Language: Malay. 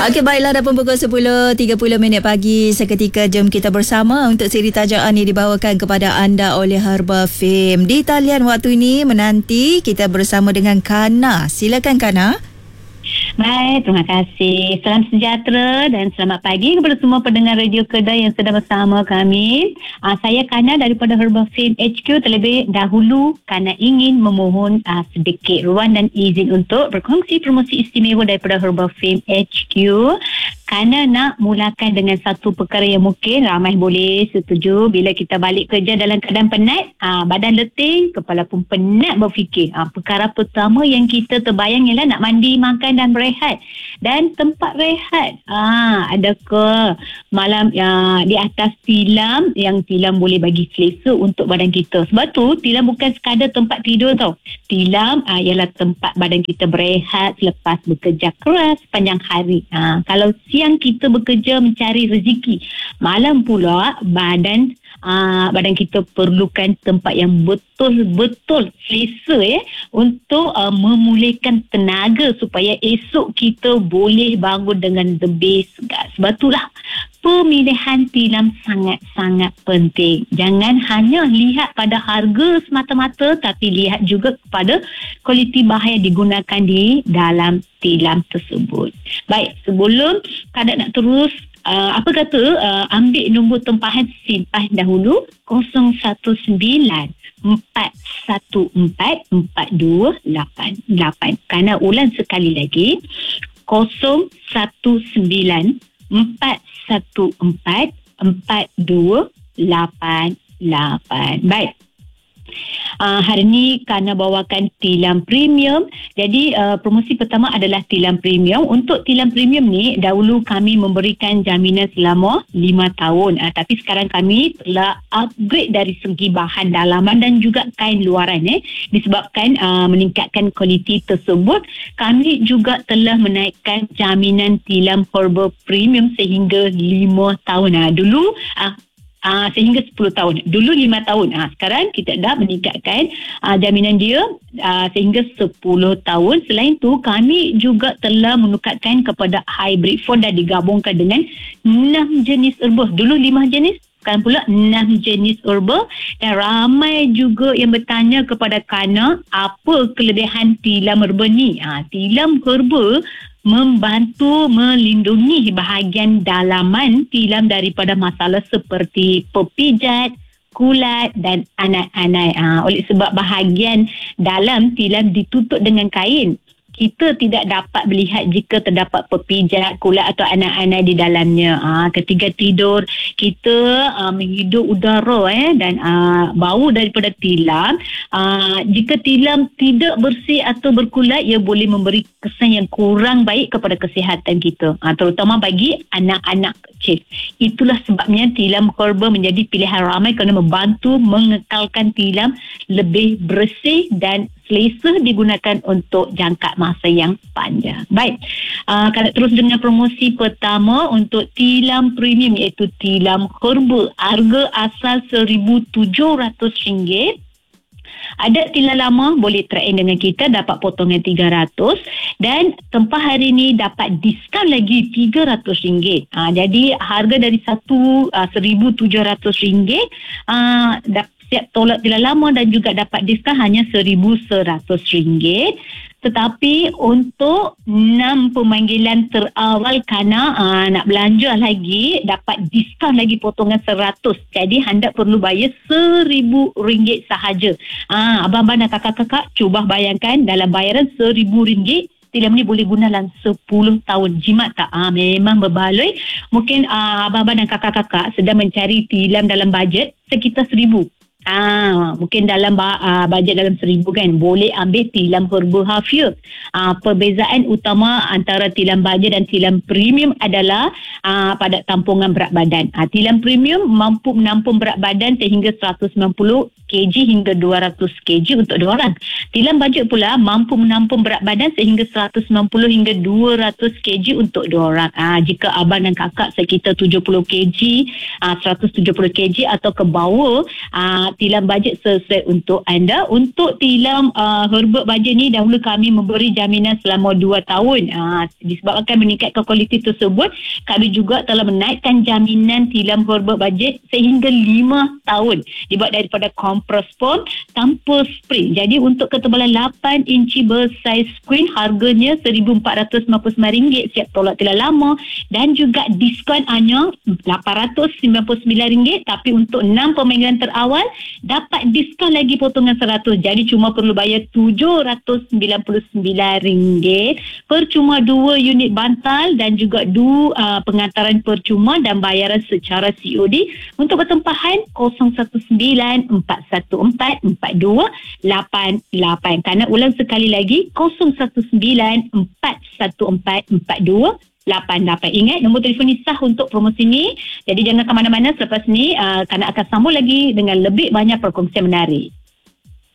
Okey, baiklah, dah pun pukul 10.30 pagi. Seketika jom kita bersama untuk siri tajaan ini dibawakan kepada anda oleh Herbal Fame. Di talian waktu ini menanti kita bersama dengan Kana. Silakan Kana. Baik, terima kasih. Salam sejahtera dan selamat pagi kepada semua pendengar Radio Kedah yang sedang bersama kami. Saya Kana daripada Herbal Fame HQ. Terlebih dahulu Kana ingin memohon sedikit ruang dan izin untuk berkongsi promosi istimewa daripada Herbal Fame HQ. Kana nak mulakan dengan satu perkara yang mungkin ramai boleh setuju. Bila kita balik kerja dalam keadaan penat, badan letih, kepala pun penat berfikir. Perkara pertama yang kita terbayang ialah nak mandi, makan dan berehat. Dan tempat rehat, adakah malam di atas tilam, yang tilam boleh bagi selesa untuk badan kita. Sebab tu tilam bukan sekadar tempat tidur tau. Tilam ialah tempat badan kita berehat selepas bekerja keras sepanjang hari. Kalau siang kita bekerja mencari rezeki, malam pula badan kita perlukan tempat yang betul-betul selesa untuk memulihkan tenaga supaya esok kita boleh bangun dengan the best. Sebab itulah pemilihan tilam sangat-sangat penting. Jangan hanya lihat pada harga semata-mata, tapi lihat juga kepada kualiti bahan yang digunakan di dalam tilam tersebut. Baik, sebelum Kada nak terus, ambil nombor tempahan simpan dahulu 019-414-4288. Kerana ulang sekali lagi 019-414-4288. Baik. Hari ni Kana bawakan tilam premium. Jadi promosi pertama adalah tilam premium. Untuk tilam premium ni dahulu kami memberikan jaminan selama 5 tahun. Tapi sekarang kami telah upgrade dari segi bahan dalaman dan juga kain luaran. Disebabkan meningkatkan kualiti tersebut, kami juga telah menaikkan jaminan tilam herbal premium sehingga 5 tahun. Dulu sehingga 10 tahun. Dulu 5 tahun. Sekarang kita dah meningkatkan jaminan dia sehingga 10 tahun. Selain tu, kami juga telah menukarkan kepada hybrid form dan digabungkan dengan 6 jenis herba. Dulu 5 jenis, sekarang pula 6 jenis herba. Dan ramai juga yang bertanya kepada Kana, apa kelebihan tilam herba ni? Tilam herba membantu melindungi bahagian dalaman tilam daripada masalah seperti pepijat, kulat dan anai-anai. Oleh sebab bahagian dalam tilam ditutup dengan kain, kita tidak dapat melihat jika terdapat pepijat, kulat atau anai-anai di dalamnya. Ketika tidur, kita menghidup udara dan bau daripada tilam. Jika tilam tidak bersih atau berkulat, ia boleh memberi kesan yang kurang baik kepada kesihatan kita, terutama bagi anak-anak kecil. Itulah sebabnya tilam herba menjadi pilihan ramai kerana membantu mengekalkan tilam lebih bersih dan selesa digunakan untuk jangka masa yang panjang. Baik, kalau terus dengan promosi pertama untuk tilam premium, iaitu tilam herba, harga asal RM1,700. Ada tilam lama boleh trade-in dengan kita, dapat potongan RM300, dan tempah hari ni dapat diskaun lagi RM300. Jadi harga dari RM1,700 siap tolak tilam lama dan juga dapat diskaun hanya RM1,100. Tetapi untuk 6 pemanggilan terawal Kana nak belanja lagi, dapat diskaun lagi potongan RM100. Jadi anda perlu bayar RM1,000 sahaja. Abang-abang dan kakak-kakak, cuba bayangkan dalam bayaran RM1,000, tilam ni boleh guna dalam 10 tahun. Jimat tak? Memang berbaloi. Mungkin abang-abang dan kakak-kakak sedang mencari tilam dalam bajet sekitar RM1,000. Mungkin dalam bajet dalam RM1,000 kan, boleh ambil tilam herba Hafia. Perbezaan utama antara tilam bajet dan tilam premium adalah pada tampungan berat badan. Tilam premium mampu menampung berat badan sehingga 190 kg hingga 200 kg untuk 2 orang. Tilam bajet pula mampu menampung berat badan sehingga 190 hingga 200 kg untuk 2 orang. Jika abang dan kakak sekitar 70 kg, 170 kg atau ke bawah, tilam bajet sesuai untuk anda. Untuk tilam Herbert bajet ni dahulu kami memberi jaminan selama 2 tahun. Disebabkan meningkatkan kualiti tersebut, kami juga telah menaikkan jaminan tilam Herbert bajet sehingga 5 tahun. Dibuat daripada kompres foam tanpa spring. Jadi untuk ketebalan 8 inci bersaiz queen harganya RM1,499 siap tolak tilam lama, dan juga diskaun hanya RM899, tapi untuk 6 pemanggilan terawal dapat diskaun lagi potongan RM100. Jadi cuma perlu bayar RM799, percuma 2 unit bantal dan juga 2 pengantaran percuma dan bayaran secara COD. Untuk pertempahan 019-414-4288. Kerana ulang sekali lagi 019-414-4288. Ingat, nombor telefon ni sah untuk promosi ni. Jadi jangan ke mana-mana, selepas ni kerana akan sambung lagi dengan lebih banyak perkongsian menarik.